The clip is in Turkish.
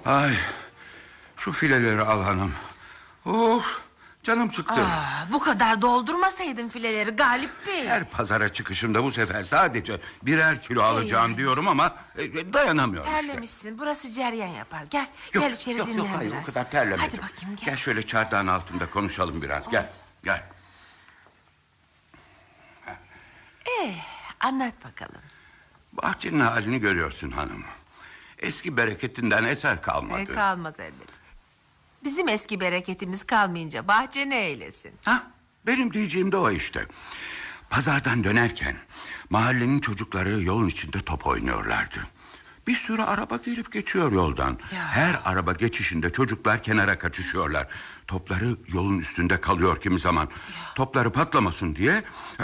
Ay, şu fileleri al hanım. Of, canım çıktı. Bu kadar doldurmasaydın fileleri Galip Bey. Her pazara çıkışımda bu sefer sadece birer kilo alacağım diyorum ama dayanamıyorum işte. Terlemişsin, burası ceryan yapar. Gel, Yok, gel içeri yok, dinlen yok, hayır, biraz. o kadar terlemedim. Hadi bakayım gel. Gel şöyle çardağın altında konuşalım biraz. Gel, gel. Anlat bakalım. Bahçenin halini görüyorsun hanım. Eski bereketinden eser kalmadı. Kalmaz elbet. Bizim eski bereketimiz kalmayınca bahçe ne eylesin? Benim diyeceğim de o işte. Pazardan dönerken mahallenin çocukları yolun içinde top oynuyorlardı. Bir sürü araba gelip geçiyor yoldan. Her araba geçişinde çocuklar kenara kaçışıyorlar. Topları yolun üstünde kalıyor kimi zaman. Topları patlamasın diye